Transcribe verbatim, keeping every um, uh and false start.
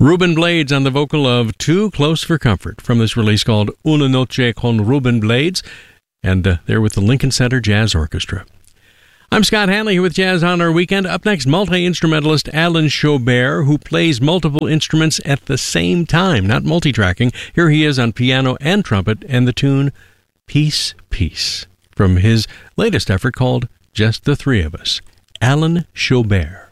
Ruben Blades on the vocal of Too Close for Comfort from this release called Una Noche con Ruben Blades, and uh, they're with the Lincoln Center Jazz Orchestra. I'm Scott Hanley here with Jazz on Our Weekend. Up next, multi-instrumentalist Alan Chaubert, who plays multiple instruments at the same time, not multi-tracking. Here he is on piano and trumpet, and the tune Peace, Peace, from his latest effort called Just the Three of Us. Alan Chaubert.